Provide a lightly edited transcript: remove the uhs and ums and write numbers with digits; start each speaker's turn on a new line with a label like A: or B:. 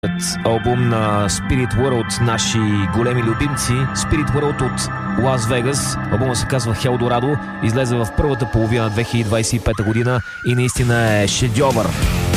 A: албум на Spirit World, наши големи любимци. Spirit World от Лас Вегас. Албумът се казва Хелдорадо. Излезе в първата половина на 2025 година и наистина е шедьовър.